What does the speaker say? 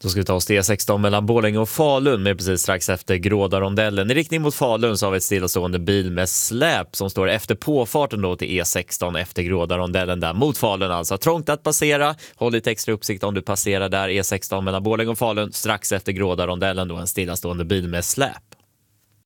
Då ska vi ta oss till E16 mellan Borlänge och Falun med precis strax efter Grådarondellen. I riktning mot Falun så har vi ett stillastående bil med släp som står efter påfarten då till E16 efter Grådarondellen där mot Falun alltså. Trångt att passera, håll lite extra uppsikt om du passerar där E16 mellan Borlänge och Falun strax efter Grådarondellen då en stillastående bil med släp.